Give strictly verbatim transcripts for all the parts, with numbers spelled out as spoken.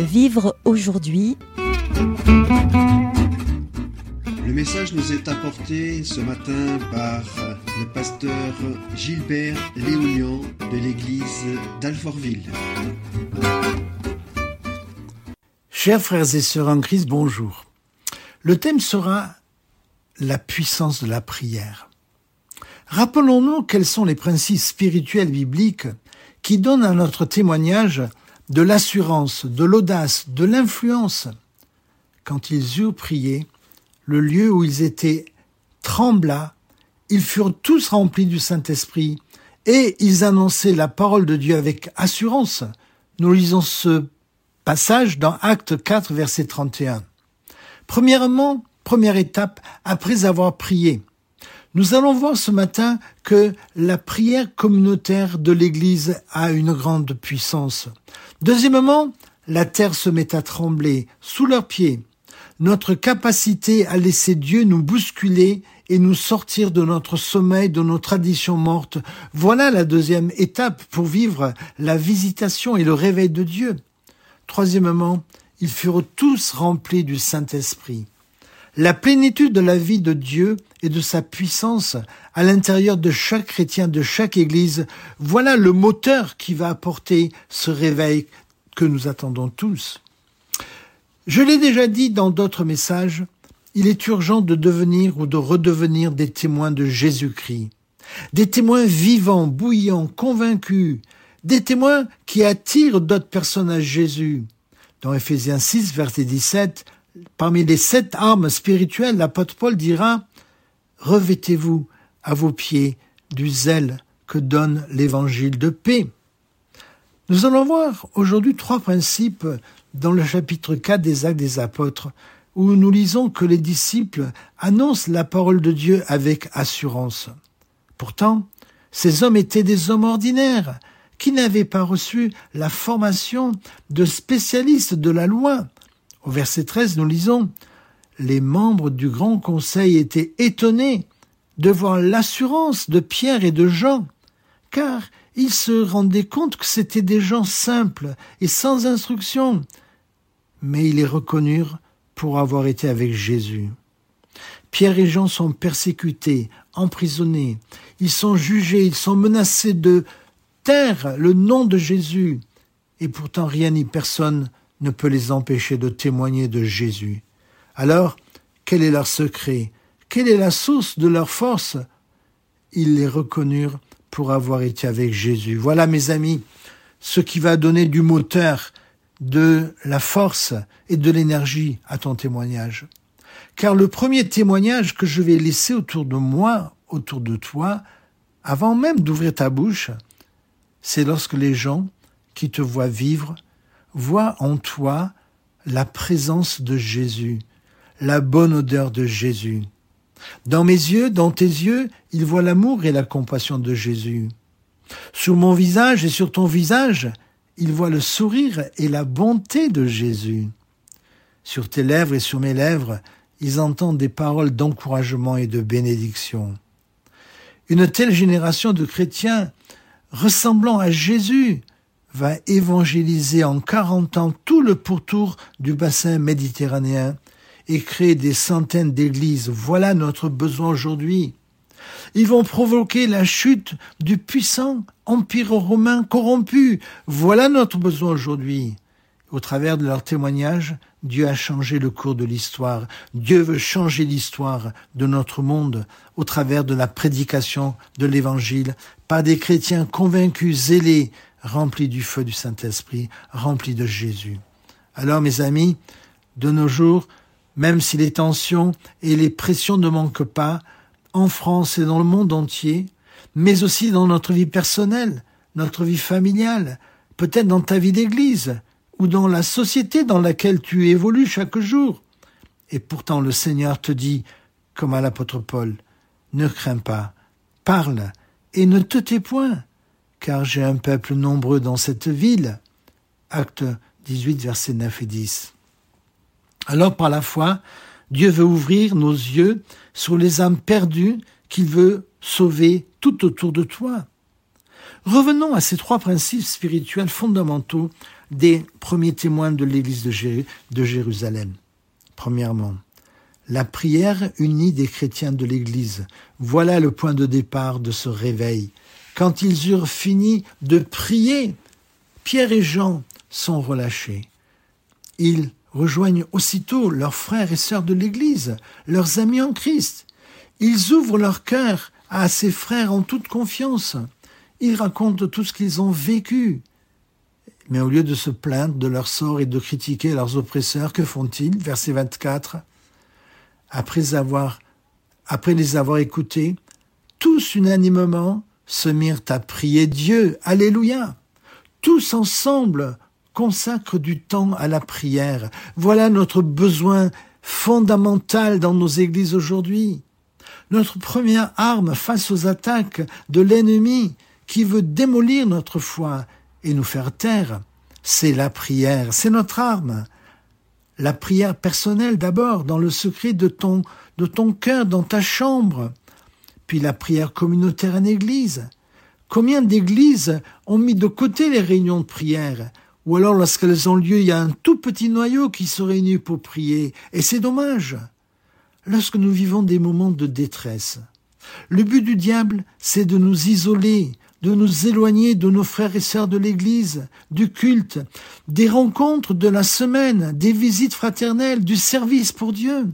Vivre aujourd'hui. Le message nous est apporté ce matin par le pasteur Gilbert Léonian de l'église d'Alfortville. Chers frères et sœurs en Christ, bonjour. Le thème sera la puissance de la prière. Rappelons-nous quels sont les principes spirituels bibliques qui donnent à notre témoignage de l'assurance, de l'audace, de l'influence. Quand ils eurent prié, le lieu où ils étaient trembla, ils furent tous remplis du Saint-Esprit et ils annonçaient la parole de Dieu avec assurance. Nous lisons ce passage dans Actes quatre, verset trente et un. Premièrement, première étape, après avoir prié. Nous allons voir ce matin que la prière communautaire de l'Église a une grande puissance. Deuxièmement, la terre se met à trembler sous leurs pieds. Notre capacité à laisser Dieu nous bousculer et nous sortir de notre sommeil, de nos traditions mortes. Voilà la deuxième étape pour vivre la visitation et le réveil de Dieu. Troisièmement, ils furent tous remplis du Saint-Esprit. La plénitude de la vie de Dieu et de sa puissance à l'intérieur de chaque chrétien, de chaque église, voilà le moteur qui va apporter ce réveil que nous attendons tous. Je l'ai déjà dit dans d'autres messages, il est urgent de devenir ou de redevenir des témoins de Jésus-Christ. Des témoins vivants, bouillants, convaincus, des témoins qui attirent d'autres personnes à Jésus. Dans Éphésiens six, verset dix-sept, parmi les sept armes spirituelles, l'apôtre Paul dira « Revêtez-vous à vos pieds du zèle que donne l'évangile de paix ». Nous allons voir aujourd'hui trois principes dans le chapitre quatre des Actes des Apôtres, où nous lisons que les disciples annoncent la parole de Dieu avec assurance. Pourtant, ces hommes étaient des hommes ordinaires, qui n'avaient pas reçu la formation de spécialistes de la loi. Au verset treize, nous lisons « Les membres du Grand Conseil étaient étonnés de voir l'assurance de Pierre et de Jean, car ils se rendaient compte que c'étaient des gens simples et sans instruction, mais ils les reconnurent pour avoir été avec Jésus. Pierre et Jean sont persécutés, emprisonnés, ils sont jugés, ils sont menacés de taire le nom de Jésus, et pourtant rien ni personne ne peut les empêcher de témoigner de Jésus. Alors, quel est leur secret? Quelle est la source de leur force? Ils les reconnurent pour avoir été avec Jésus. Voilà, mes amis, ce qui va donner du moteur, de la force et de l'énergie à ton témoignage. Car le premier témoignage que je vais laisser autour de moi, autour de toi, avant même d'ouvrir ta bouche, c'est lorsque les gens qui te voient vivre voient en toi la présence de Jésus, la bonne odeur de Jésus. Dans mes yeux, dans tes yeux, ils voient l'amour et la compassion de Jésus. Sur mon visage et sur ton visage, ils voient le sourire et la bonté de Jésus. Sur tes lèvres et sur mes lèvres, ils entendent des paroles d'encouragement et de bénédiction. Une telle génération de chrétiens ressemblant à Jésus va évangéliser en quarante ans tout le pourtour du bassin méditerranéen et créer des centaines d'églises. Voilà notre besoin aujourd'hui. Ils vont provoquer la chute du puissant empire romain corrompu. Voilà notre besoin aujourd'hui. Au travers de leur témoignage, Dieu a changé le cours de l'histoire. Dieu veut changer l'histoire de notre monde au travers de la prédication de l'Évangile par des chrétiens convaincus, zélés, remplis du feu du Saint-Esprit, remplis de Jésus. Alors, mes amis, de nos jours, même si les tensions et les pressions ne manquent pas, en France et dans le monde entier, mais aussi dans notre vie personnelle, notre vie familiale, peut-être dans ta vie d'église, ou dans la société dans laquelle tu évolues chaque jour. Et pourtant le Seigneur te dit, comme à l'apôtre Paul, « Ne crains pas, parle et ne te tais point, car j'ai un peuple nombreux dans cette ville. » Acte dix-huit, versets neuf et dix. Alors par la foi, Dieu veut ouvrir nos yeux sur les âmes perdues qu'il veut sauver tout autour de toi. Revenons à ces trois principes spirituels fondamentaux des premiers témoins de l'Église de, Jé- de Jérusalem. Premièrement, la prière unie des chrétiens de l'Église. Voilà le point de départ de ce réveil. Quand ils eurent fini de prier, Pierre et Jean sont relâchés. Ils rejoignent aussitôt leurs frères et sœurs de l'Église, leurs amis en Christ. Ils ouvrent leur cœur à ces frères en toute confiance. Ils racontent tout ce qu'ils ont vécu. Mais au lieu de se plaindre de leur sort et de critiquer leurs oppresseurs, que font-ils? Verset vingt-quatre. Après avoir, après les avoir écoutés, tous unanimement se mirent à prier Dieu. Alléluia! Tous ensemble consacrent du temps à la prière. Voilà notre besoin fondamental dans nos églises aujourd'hui. Notre première arme face aux attaques de l'ennemi qui veut démolir notre foi et nous faire taire, c'est la prière, c'est notre arme. La prière personnelle d'abord, dans le secret de ton, de ton cœur, dans ta chambre. Puis la prière communautaire en église. Combien d'églises ont mis de côté les réunions de prière? Ou alors lorsqu'elles ont lieu, il y a un tout petit noyau qui se réunit pour prier. Et c'est dommage. Lorsque nous vivons des moments de détresse, le but du diable, c'est de nous isoler, de nous éloigner de nos frères et sœurs de l'Église, du culte, des rencontres de la semaine, des visites fraternelles, du service pour Dieu.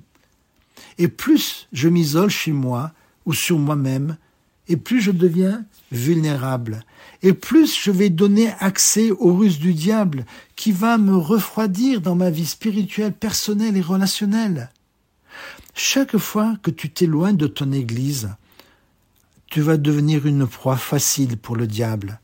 Et plus je m'isole chez moi ou sur moi-même, et plus je deviens vulnérable, et plus je vais donner accès aux ruses du diable qui va me refroidir dans ma vie spirituelle, personnelle et relationnelle. Chaque fois que tu t'éloignes de ton Église, tu vas devenir une proie facile pour le diable.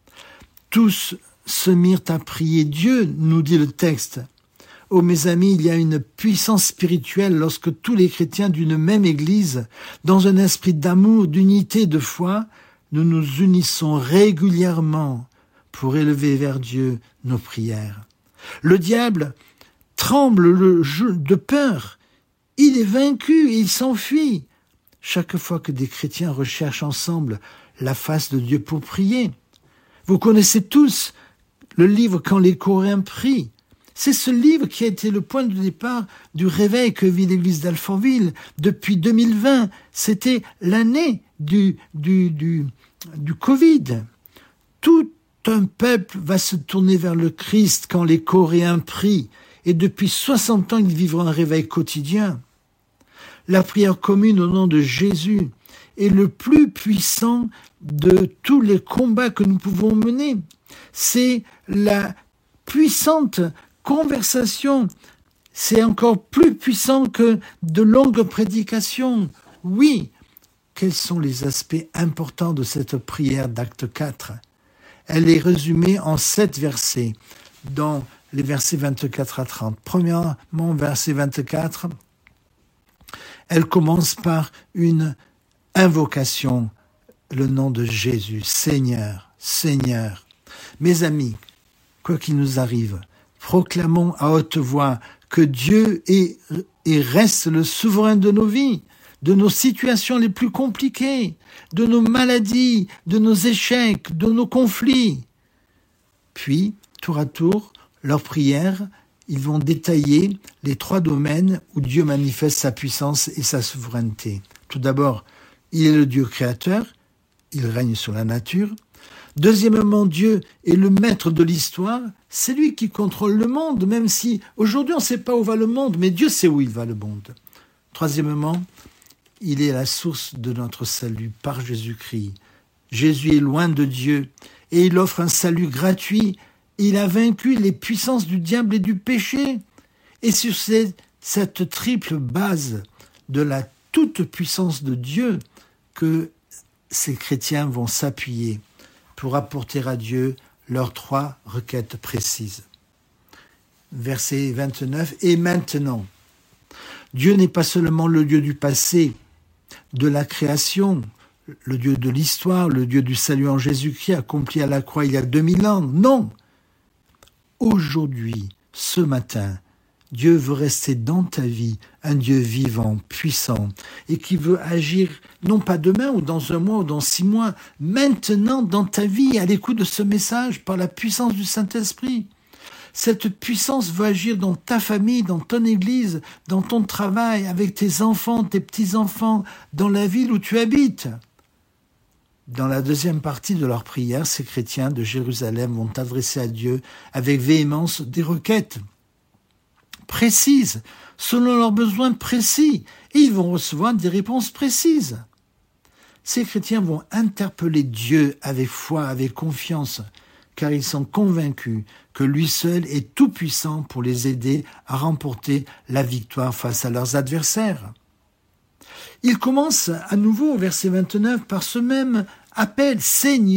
Tous se mirent à prier Dieu, nous dit le texte. Oh mes amis, il y a une puissance spirituelle lorsque tous les chrétiens d'une même Église, dans un esprit d'amour, d'unité, de foi, nous nous unissons régulièrement pour élever vers Dieu nos prières. Le diable tremble de peur, il est vaincu et il s'enfuit. Chaque fois que des chrétiens recherchent ensemble la face de Dieu pour prier. Vous connaissez tous le livre « Quand les Coréens prient ». C'est ce livre qui a été le point de départ du réveil que vit l'église d'Alfortville depuis deux mille vingt. C'était l'année du, du, du, du Covid. Tout un peuple va se tourner vers le Christ quand les Coréens prient. Et depuis soixante ans, ils vivront un réveil quotidien. La prière commune au nom de Jésus est le plus puissant de tous les combats que nous pouvons mener. C'est la puissante conversation. C'est encore plus puissant que de longues prédications. Oui, quels sont les aspects importants de cette prière d'acte quatre? Elle est résumée en sept versets, dans les versets vingt-quatre à trente. Premièrement, verset vingt-quatre, elle commence par une invocation, le nom de Jésus, Seigneur, Seigneur. Mes amis, quoi qu'il nous arrive, proclamons à haute voix que Dieu est et reste le souverain de nos vies, de nos situations les plus compliquées, de nos maladies, de nos échecs, de nos conflits. Puis, tour à tour, leurs prières, ils vont détailler les trois domaines où Dieu manifeste sa puissance et sa souveraineté. Tout d'abord, il est le Dieu créateur, il règne sur la nature. Deuxièmement, Dieu est le maître de l'histoire, c'est lui qui contrôle le monde, même si aujourd'hui on ne sait pas où va le monde, mais Dieu sait où il va le monde. Troisièmement, il est la source de notre salut par Jésus-Christ. Jésus est loin de Dieu et il offre un salut gratuit. Il a vaincu les puissances du diable et du péché. Et sur cette, cette triple base de la toute-puissance de Dieu que ces chrétiens vont s'appuyer pour apporter à Dieu leurs trois requêtes précises. Verset vingt-neuf, « Et maintenant, Dieu n'est pas seulement le Dieu du passé, de la création, le Dieu de l'histoire, le Dieu du salut en Jésus-Christ accompli à la croix il y a deux mille ans. Non! Aujourd'hui, ce matin, Dieu veut rester dans ta vie, un Dieu vivant, puissant, et qui veut agir non pas demain ou dans un mois ou dans six mois, maintenant dans ta vie, à l'écoute de ce message, par la puissance du Saint-Esprit. Cette puissance veut agir dans ta famille, dans ton église, dans ton travail, avec tes enfants, tes petits-enfants, dans la ville où tu habites. Dans la deuxième partie de leur prière, ces chrétiens de Jérusalem vont adresser à Dieu avec véhémence des requêtes précises, selon leurs besoins précis, et ils vont recevoir des réponses précises. Ces chrétiens vont interpeller Dieu avec foi, avec confiance, car ils sont convaincus que lui seul est tout-puissant pour les aider à remporter la victoire face à leurs adversaires. Il commence à nouveau au verset vingt-neuf par ce même appel « Seigneur ».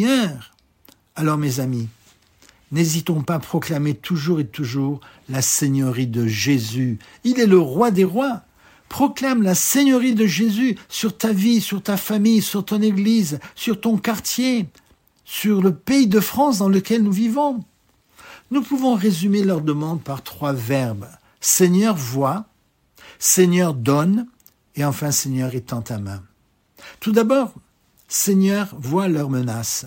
Alors mes amis, n'hésitons pas à proclamer toujours et toujours la seigneurie de Jésus. Il est le roi des rois. Proclame la seigneurie de Jésus sur ta vie, sur ta famille, sur ton église, sur ton quartier, sur le pays de France dans lequel nous vivons. Nous pouvons résumer leur demande par trois verbes. Seigneur, vois. Seigneur, donne. Et enfin, Seigneur, étends ta main. Tout d'abord, Seigneur, vois leurs menaces.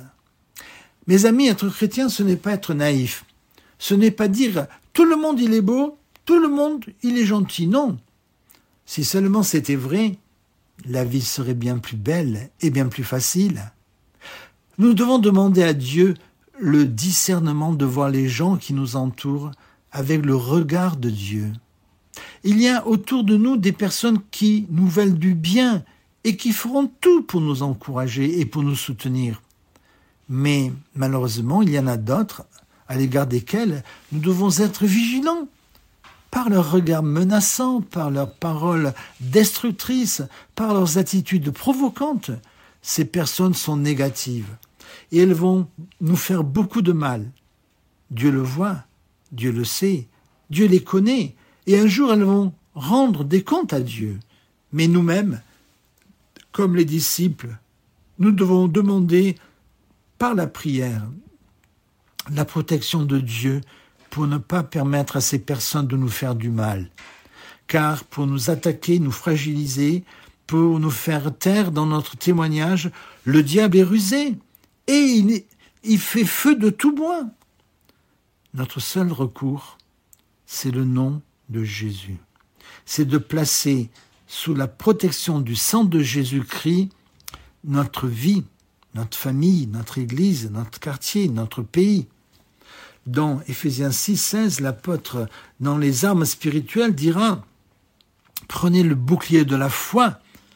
Mes amis, être chrétien, ce n'est pas être naïf. Ce n'est pas dire « tout le monde, il est beau, tout le monde, il est gentil ». Non. Si seulement c'était vrai, la vie serait bien plus belle et bien plus facile. Nous devons demander à Dieu le discernement de voir les gens qui nous entourent avec le regard de Dieu. Il y a autour de nous des personnes qui nous veulent du bien et qui feront tout pour nous encourager et pour nous soutenir. Mais malheureusement, il y en a d'autres à l'égard desquels nous devons être vigilants. Par leurs regards menaçants, par leurs paroles destructrices, par leurs attitudes provocantes, ces personnes sont négatives et elles vont nous faire beaucoup de mal. Dieu le voit, Dieu le sait, Dieu les connaît. Et un jour, elles vont rendre des comptes à Dieu. Mais nous-mêmes, comme les disciples, nous devons demander par la prière la protection de Dieu pour ne pas permettre à ces personnes de nous faire du mal. Car pour nous attaquer, nous fragiliser, pour nous faire taire dans notre témoignage, le diable est rusé et il, il fait feu de tout bois. Notre seul recours, c'est le nom de Jésus. C'est de placer sous la protection du sang de Jésus-Christ notre vie, notre famille, notre église, notre quartier, notre pays. Dans Éphésiens six, seize, l'apôtre, dans les armes spirituelles, dira « Prenez le bouclier de la foi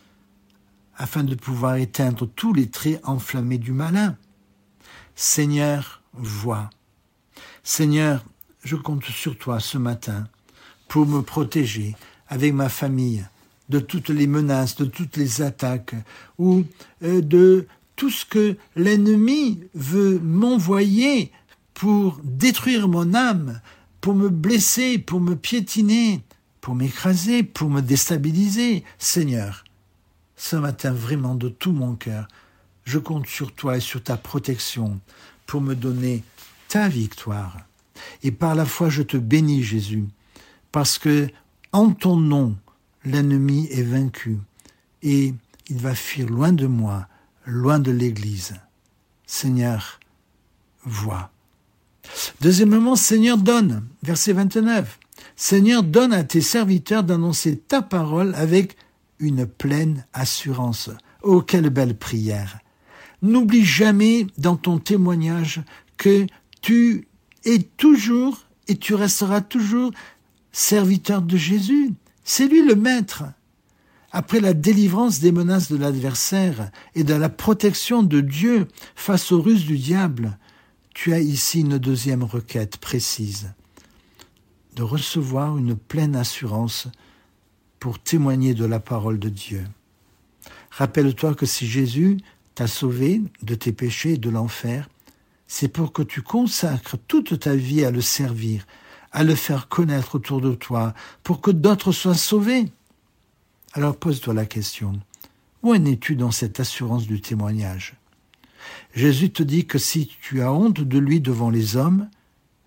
afin de pouvoir éteindre tous les traits enflammés du malin. Seigneur, vois. Seigneur, je compte sur toi ce matin pour me protéger avec ma famille de toutes les menaces, de toutes les attaques ou euh, de tout ce que l'ennemi veut m'envoyer pour détruire mon âme, pour me blesser, pour me piétiner, pour m'écraser, pour me déstabiliser. Seigneur, ce matin, vraiment de tout mon cœur, je compte sur toi et sur ta protection pour me donner ta victoire. Et par la foi, je te bénis, Jésus, parce que en ton nom, l'ennemi est vaincu et il va fuir loin de moi, loin de l'Église. Seigneur, vois. Deuxièmement, Seigneur, donne. Verset vingt-neuf. Seigneur, donne à tes serviteurs d'annoncer ta parole avec une pleine assurance. Oh, quelle belle prière. N'oublie jamais dans ton témoignage que tu es toujours et tu resteras toujours serviteur de Jésus. C'est lui le maître. Après la délivrance des menaces de l'adversaire et de la protection de Dieu face aux ruses du diable, tu as ici une deuxième requête précise, de recevoir une pleine assurance pour témoigner de la parole de Dieu. Rappelle-toi que si Jésus t'a sauvé de tes péchés et de l'enfer, c'est pour que tu consacres toute ta vie à le servir, à le faire connaître autour de toi, pour que d'autres soient sauvés. Alors pose-toi la question, où en es-tu dans cette assurance du témoignage ? Jésus te dit que si tu as honte de lui devant les hommes,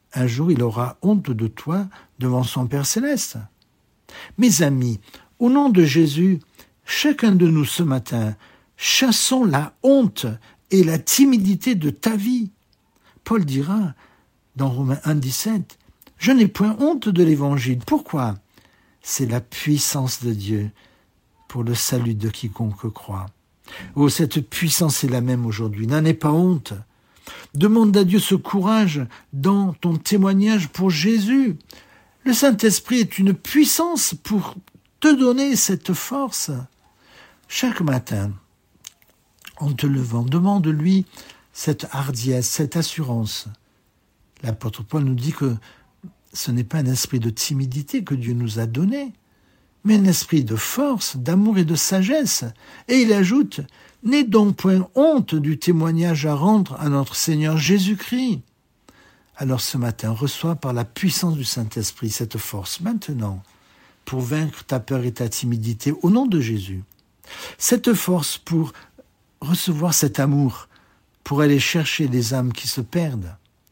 un jour il aura honte de toi devant son Père céleste. Mes amis, au nom de Jésus, chacun de nous ce matin, chassons la honte et la timidité de ta vie. Paul dira dans Romains un, dix-sept, « Je n'ai point honte de l'Évangile. » Pourquoi ? C'est la puissance de Dieu pour le salut de quiconque croit. Oh, cette puissance est la même aujourd'hui. N'en aie pas honte. Demande à Dieu ce courage dans ton témoignage pour Jésus. Le Saint-Esprit est une puissance pour te donner cette force. Chaque matin, en te levant, demande-lui cette hardiesse, cette assurance. L'apôtre Paul nous dit que ce n'est pas un esprit de timidité que Dieu nous a donné, mais un esprit de force, d'amour et de sagesse. Et il ajoute, « N'aie donc point honte du témoignage à rendre à notre Seigneur Jésus-Christ. » Alors ce matin, reçois par la puissance du Saint-Esprit cette force maintenant pour vaincre ta peur et ta timidité au nom de Jésus. Cette force pour recevoir cet amour, pour aller chercher les âmes qui se perdent.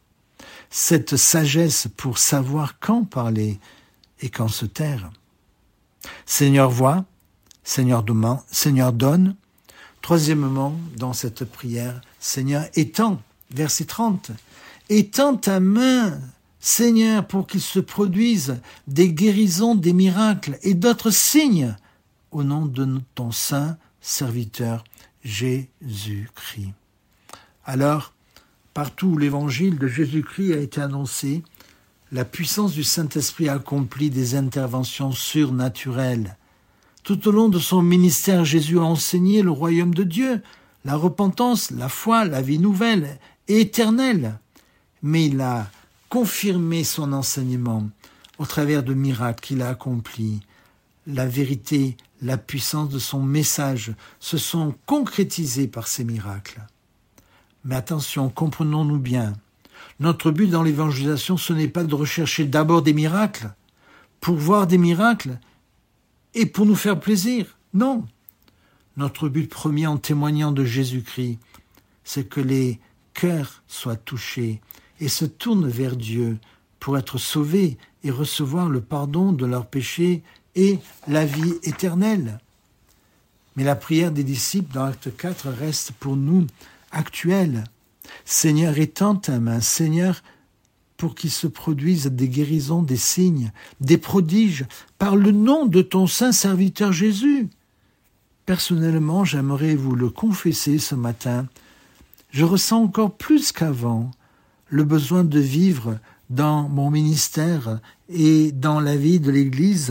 Cette sagesse pour savoir quand parler et quand se taire. Seigneur, vois, Seigneur, demande, Seigneur, donne. Troisièmement, dans cette prière, Seigneur, étends, verset trente, étends ta main, Seigneur, pour qu'il se produise des guérisons, des miracles et d'autres signes au nom de ton saint serviteur Jésus-Christ. Alors, partout où l'évangile de Jésus-Christ a été annoncé, la puissance du Saint-Esprit a accompli des interventions surnaturelles. Tout au long de son ministère, Jésus a enseigné le royaume de Dieu, la repentance, la foi, la vie nouvelle et éternelle. Mais il a confirmé son enseignement au travers de miracles qu'il a accomplis. La vérité, la puissance de son message se sont concrétisés par ces miracles. Mais attention, comprenons-nous bien. Notre but dans l'évangélisation, ce n'est pas de rechercher d'abord des miracles, pour voir des miracles et pour nous faire plaisir. Non. Notre but premier en témoignant de Jésus-Christ, c'est que les cœurs soient touchés et se tournent vers Dieu pour être sauvés et recevoir le pardon de leurs péchés et la vie éternelle. Mais la prière des disciples dans Acte quatre reste pour nous actuelle. Seigneur, étends ta main, Seigneur, pour qu'il se produisent des guérisons, des signes, des prodiges, par le nom de ton saint serviteur Jésus. Personnellement, j'aimerais vous le confesser ce matin. Je ressens encore plus qu'avant le besoin de vivre dans mon ministère et dans la vie de l'Église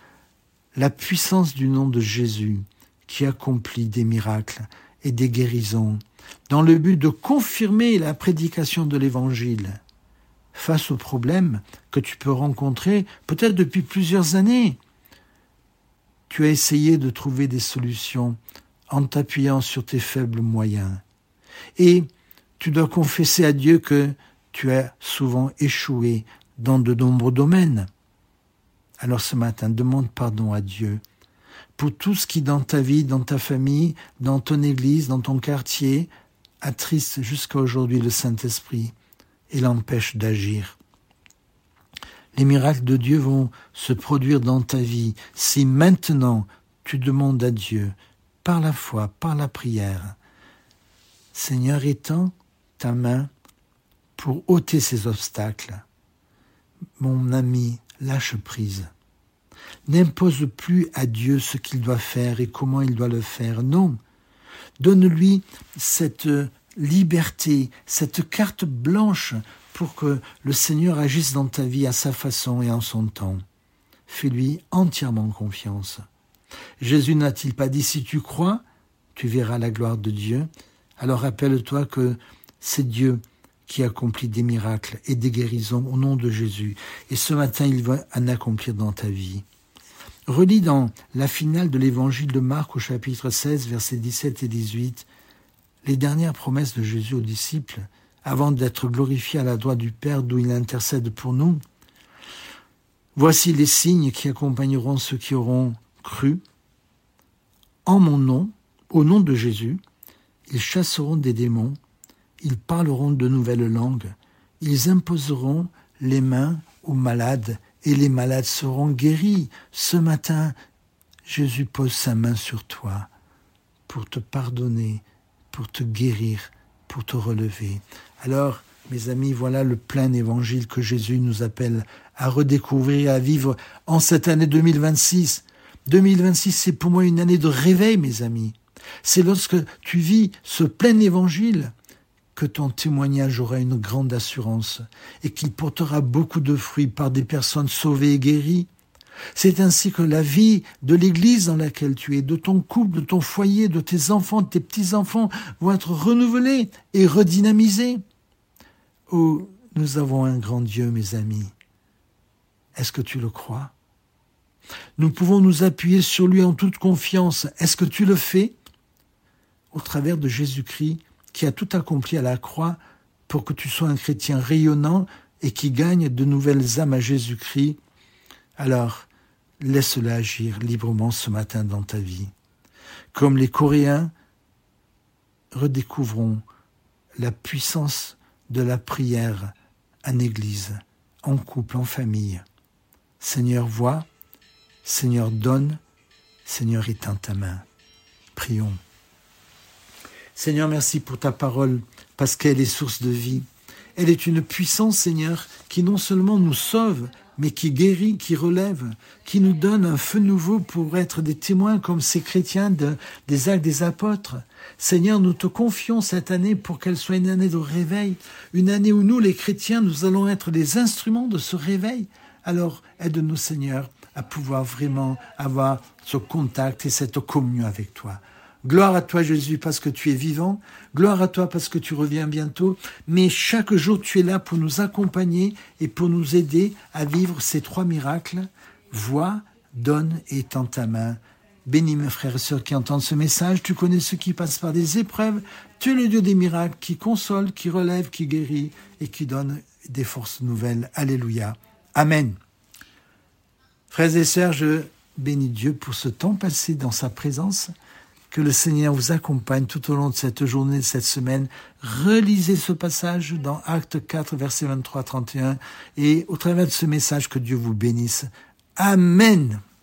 la puissance du nom de Jésus qui accomplit des miracles et des guérisons dans le but de confirmer la prédication de l'Évangile face aux problèmes que tu peux rencontrer peut-être depuis plusieurs années. Tu as essayé de trouver des solutions en t'appuyant sur tes faibles moyens. Et tu dois confesser à Dieu que tu as souvent échoué dans de nombreux domaines. Alors ce matin, demande pardon à Dieu pour tout ce qui dans ta vie, dans ta famille, dans ton église, dans ton quartier, attriste jusqu'à aujourd'hui le Saint-Esprit et l'empêche d'agir. Les miracles de Dieu vont se produire dans ta vie si maintenant tu demandes à Dieu, par la foi, par la prière, Seigneur, étends ta main pour ôter ces obstacles. Mon ami, lâche prise. N'impose plus à Dieu ce qu'il doit faire et comment il doit le faire. Non. Donne-lui cette liberté, cette carte blanche pour que le Seigneur agisse dans ta vie à sa façon et en son temps. Fais-lui entièrement confiance. Jésus n'a-t-il pas dit, si tu crois, tu verras la gloire de Dieu? Alors rappelle-toi que c'est Dieu qui accomplit des miracles et des guérisons au nom de Jésus. Et ce matin, il va en accomplir dans ta vie. Relis dans la finale de l'évangile de Marc au chapitre seize, versets dix-sept et dix-huit, les dernières promesses de Jésus aux disciples, avant d'être glorifié à la droite du Père, d'où il intercède pour nous. Voici les signes qui accompagneront ceux qui auront cru. En mon nom, au nom de Jésus, ils chasseront des démons, ils parleront de nouvelles langues, ils imposeront les mains aux malades et les malades seront guéris. Ce matin, Jésus pose sa main sur toi pour te pardonner, pour te guérir, pour te relever. Alors, mes amis, voilà le plein évangile que Jésus nous appelle à redécouvrir et à vivre en cette année deux mille vingt-six. deux mille vingt-six, c'est pour moi une année de réveil, mes amis. C'est lorsque tu vis ce plein évangile que ton témoignage aura une grande assurance et qu'il portera beaucoup de fruits par des personnes sauvées et guéries. C'est ainsi que la vie de l'Église dans laquelle tu es, de ton couple, de ton foyer, de tes enfants, de tes petits-enfants vont être renouvelés et redynamisés. Oh, nous avons un grand Dieu, mes amis. Est-ce que tu le crois? Nous pouvons nous appuyer sur lui en toute confiance. Est-ce que tu le fais? Au travers de Jésus-Christ, qui a tout accompli à la croix pour que tu sois un chrétien rayonnant et qui gagne de nouvelles âmes à Jésus-Christ, alors laisse-le agir librement ce matin dans ta vie. Comme les Coréens, redécouvrons la puissance de la prière en Église, en couple, en famille. Seigneur, vois, Seigneur, donne, Seigneur, étends ta main. Prions. Seigneur, merci pour ta parole, parce qu'elle est source de vie. Elle est une puissance, Seigneur, qui non seulement nous sauve, mais qui guérit, qui relève, qui nous donne un feu nouveau pour être des témoins comme ces chrétiens de, des actes des apôtres. Seigneur, nous te confions cette année pour qu'elle soit une année de réveil, une année où nous, les chrétiens, nous allons être les instruments de ce réveil. Alors, aide-nous, Seigneur, à pouvoir vraiment avoir ce contact et cette communion avec toi. Gloire à toi, Jésus, parce que tu es vivant. Gloire à toi, parce que tu reviens bientôt. Mais chaque jour, tu es là pour nous accompagner et pour nous aider à vivre ces trois miracles. Vois, donne et tends ta main. Bénis mes frères et sœurs qui entendent ce message. Tu connais ceux qui passent par des épreuves. Tu es le Dieu des miracles qui console, qui relève, qui guérit et qui donne des forces nouvelles. Alléluia. Amen. Frères et sœurs, je bénis Dieu pour ce temps passé dans sa présence. Que le Seigneur vous accompagne tout au long de cette journée, de cette semaine. Relisez ce passage dans Actes quatre, versets vingt-trois à trente et un. Et au travers de ce message, que Dieu vous bénisse. Amen.